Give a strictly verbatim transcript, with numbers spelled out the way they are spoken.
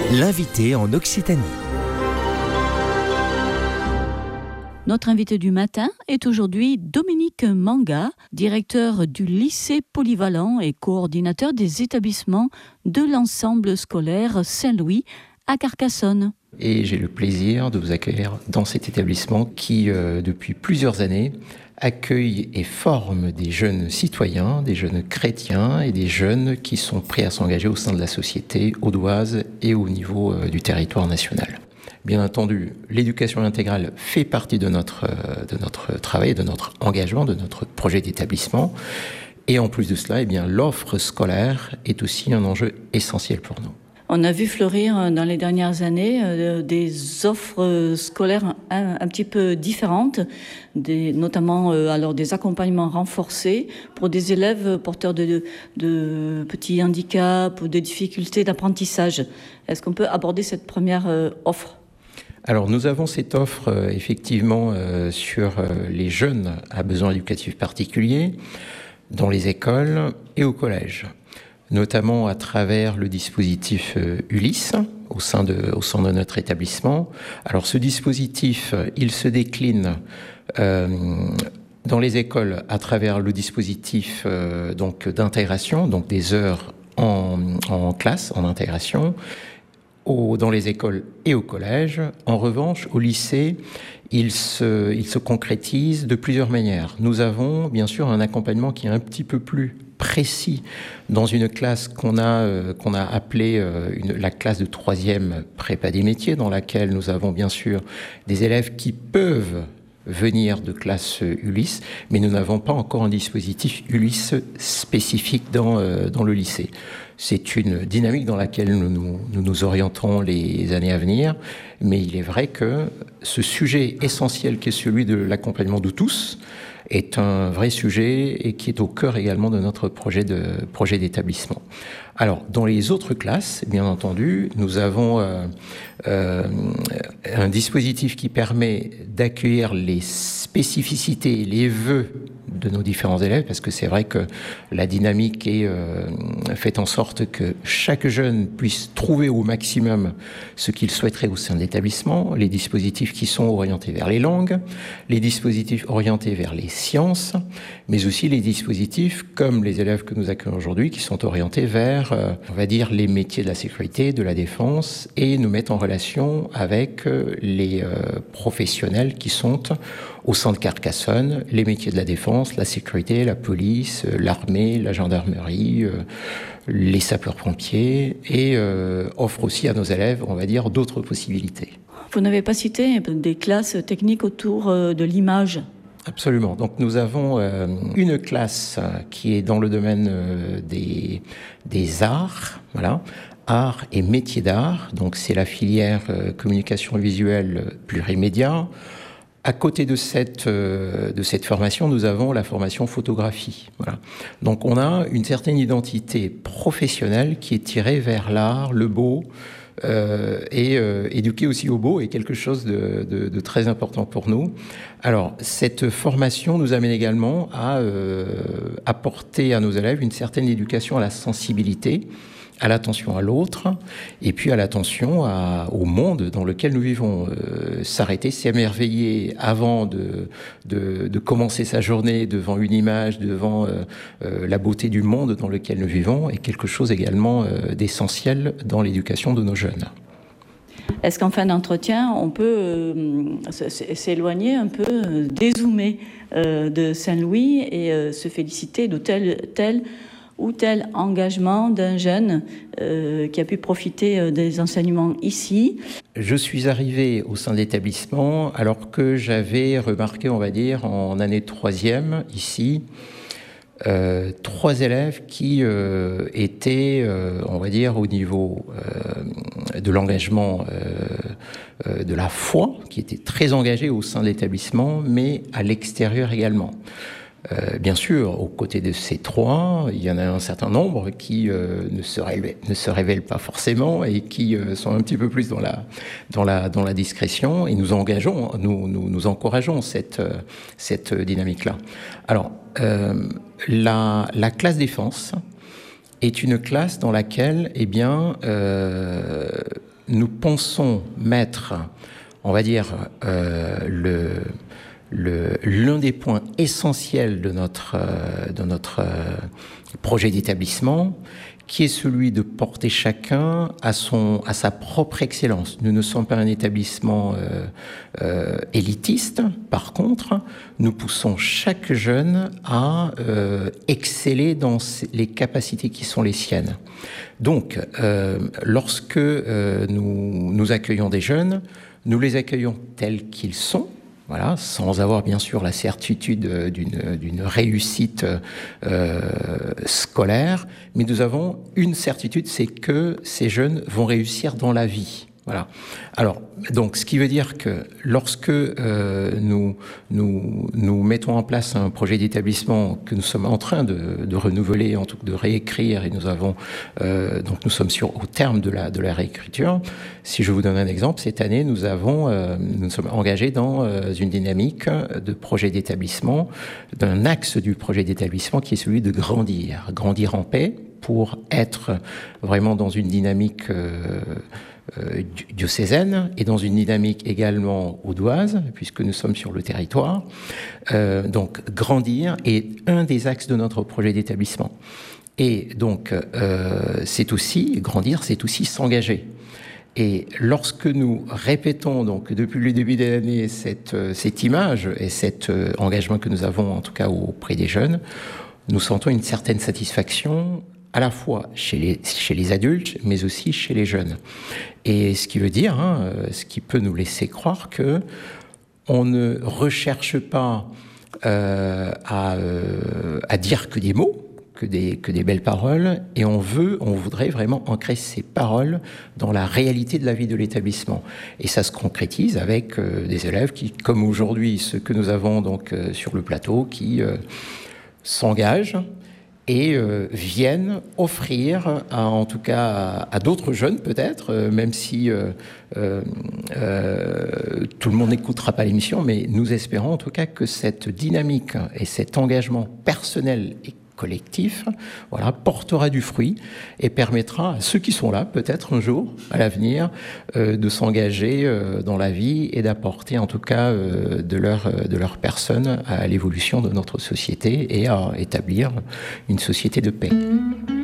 L'invité en Occitanie. Notre invité du matin est aujourd'hui Dominique Manga, directeur du lycée polyvalent et coordinateur des établissements de l'ensemble scolaire Saint-Louis à Carcassonne. Et j'ai le plaisir de vous accueillir dans cet établissement qui, euh, depuis plusieurs années, accueille et forme des jeunes citoyens, des jeunes chrétiens et des jeunes qui sont prêts à s'engager au sein de la société audoise et au niveau euh, du territoire national. Bien entendu, l'éducation intégrale fait partie de notre, euh, de notre travail, de notre engagement, de notre projet d'établissement. Et en plus de cela, eh bien, l'offre scolaire est aussi un enjeu essentiel pour nous. On a vu fleurir dans les dernières années euh, des offres scolaires un, un petit peu différentes, des, notamment euh, alors des accompagnements renforcés pour des élèves porteurs de, de, de petits handicaps ou de difficultés d'apprentissage. Est-ce qu'on peut aborder cette première euh, offre ? Alors nous avons cette offre euh, effectivement euh, sur euh, les jeunes à besoins éducatifs particuliers dans les écoles et au collège, notamment à travers le dispositif euh, Ulysse au sein, de, au sein de notre établissement. Alors ce dispositif, il se décline euh, dans les écoles à travers le dispositif euh, donc, d'intégration, donc des heures en, en classe, en intégration, au, dans les écoles et au collège. En revanche, au lycée, il se, il se concrétise de plusieurs manières. Nous avons bien sûr un accompagnement qui est un petit peu plus précis dans une classe qu'on a, euh, qu'on a appelée euh, une, la classe de troisième prépa des métiers, dans laquelle nous avons bien sûr des élèves qui peuvent venir de classe Ulysse, mais nous n'avons pas encore un dispositif Ulysse spécifique dans, euh, dans le lycée. C'est une dynamique dans laquelle nous nous, nous nous orienterons les années à venir, mais il est vrai que ce sujet essentiel qui est celui de l'accompagnement de tous est un vrai sujet et qui est au cœur également de notre projet, de, projet d'établissement. Alors, dans les autres classes, bien entendu, nous avons euh, euh, un dispositif qui permet d'accueillir les spécificités, les vœux de nos différents élèves, parce que c'est vrai que la dynamique est euh, faite en sorte que chaque jeune puisse trouver au maximum ce qu'il souhaiterait au sein de l'établissement, les dispositifs qui sont orientés vers les langues, les dispositifs orientés vers les sciences, mais aussi les dispositifs comme les élèves que nous accueillons aujourd'hui qui sont orientés vers, euh, on va dire, les métiers de la sécurité, de la défense et nous mettent en relation avec euh, les euh, professionnels qui sont au sein de Carcassonne, les métiers de la défense, la sécurité, la police, euh, l'armée, la gendarmerie, euh, les sapeurs-pompiers et euh, offre aussi à nos élèves, on va dire, d'autres possibilités. Vous n'avez pas cité des classes techniques autour de l'image ? Absolument. Donc nous avons euh, une classe qui est dans le domaine euh, des, des arts, voilà, arts et métiers d'art. Donc c'est la filière euh, communication visuelle plurimédia. À côté de cette, euh, de cette formation, nous avons la formation photographie. Voilà. Donc on a une certaine identité professionnelle qui est tirée vers l'art, le beau, Euh, et euh, éduquer aussi au beau est quelque chose de, de, de très important pour nous. Alors, cette formation nous amène également à euh, apporter à nos élèves une certaine éducation à la sensibilité, à l'attention à l'autre, et puis à l'attention à, au monde dans lequel nous vivons. Euh, s'arrêter, s'émerveiller avant de, de, de commencer sa journée devant une image, devant euh, euh, la beauté du monde dans lequel nous vivons, est quelque chose également euh, d'essentiel dans l'éducation de nos jeunes. Est-ce qu'en fin d'entretien, on peut euh, s'éloigner un peu, euh, dézoomer euh, de Saint-Louis et euh, se féliciter de tel, tel ou tel engagement d'un jeune euh, qui a pu profiter euh, des enseignements ici? Je suis arrivé au sein de l'établissement alors que j'avais remarqué, on va dire, en année troisième, ici, euh, trois élèves qui euh, étaient, euh, on va dire, au niveau euh, de l'engagement, euh, euh, de la foi, qui étaient très engagés au sein de l'établissement, mais à l'extérieur également. Euh, bien sûr, aux côtés de ces trois, il y en a un certain nombre qui euh, ne, se révèlent, ne se révèlent pas forcément et qui euh, sont un petit peu plus dans la, dans la, dans la discrétion. Et nous engageons, nous, nous, nous encourageons cette, cette dynamique-là. Alors, euh, la, la classe défense est une classe dans laquelle, eh bien, euh, nous pensons mettre, on va dire, euh, le, le, l'un des points essentiels de notre, euh, de notre euh, projet d'établissement, qui est celui de porter chacun à, son, à sa propre excellence. Nous ne sommes pas un établissement euh, euh, élitiste. Par contre, nous poussons chaque jeune à euh, exceller dans les capacités qui sont les siennes. Donc, euh, lorsque euh, nous, nous accueillons des jeunes, nous les accueillons tels qu'ils sont, voilà, sans avoir bien sûr la certitude d'une, d'une réussite euh, scolaire, mais nous avons une certitude, c'est que ces jeunes vont réussir dans la vie. Voilà. Alors, donc, ce qui veut dire que lorsque euh, nous, nous, nous mettons en place un projet d'établissement que nous sommes en train de, de renouveler, en tout cas de réécrire, et nous avons, euh, donc nous sommes sur, au terme de la, de la réécriture. Si je vous donne un exemple, cette année, nous avons, euh, nous sommes engagés dans euh, une dynamique de projet d'établissement, d'un axe du projet d'établissement qui est celui de grandir, grandir en paix pour être vraiment dans une dynamique euh, Euh, diocésaine et dans une dynamique également audoise, puisque nous sommes sur le territoire. Euh, donc, grandir est un des axes de notre projet d'établissement. Et donc, euh, c'est aussi, grandir, c'est aussi s'engager. Et lorsque nous répétons, donc, depuis le début de l'année, cette, cette image et cet euh, engagement que nous avons, en tout cas auprès des jeunes, nous sentons une certaine satisfaction à la fois chez les, chez les adultes, mais aussi chez les jeunes. Et ce qui veut dire, hein, ce qui peut nous laisser croire que on ne recherche pas euh, à, euh, à dire que des mots, que des, que des belles paroles, et on veut, on voudrait vraiment ancrer ces paroles dans la réalité de la vie de l'établissement. Et ça se concrétise avec euh, des élèves qui, comme aujourd'hui, ceux que nous avons donc euh, sur le plateau, qui euh, s'engagent et euh, viennent offrir, à, en tout cas à, à d'autres jeunes peut-être, euh, même si euh, euh, euh, tout le monde n'écoutera pas l'émission, mais nous espérons en tout cas que cette dynamique et cet engagement personnel et collectif, voilà, portera du fruit et permettra à ceux qui sont là, peut-être un jour, à l'avenir, euh, de s'engager euh, dans la vie et d'apporter en tout cas euh, de, leur, de leur personne à l'évolution de notre société et à établir une société de paix.